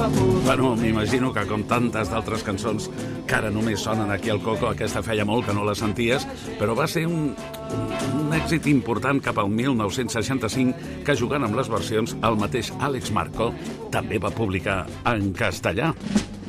Bueno, m'imagino que com tantes d'altres cançons que ara només sonen aquí al Coco, aquesta feia molt que no la senties, però va ser un èxit important cap al 1965 que jugant amb les versions el mateix Àlex Marco també va publicar en castellà.